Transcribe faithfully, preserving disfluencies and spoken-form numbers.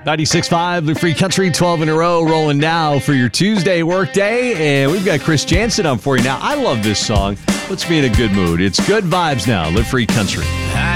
ninety-six point five, Live Free Country, twelve in a row, rolling now for your Tuesday work day. And we've got Chris Jansen on for you now. I love this song. Puts me in a good mood. It's good vibes now. Live Free Country.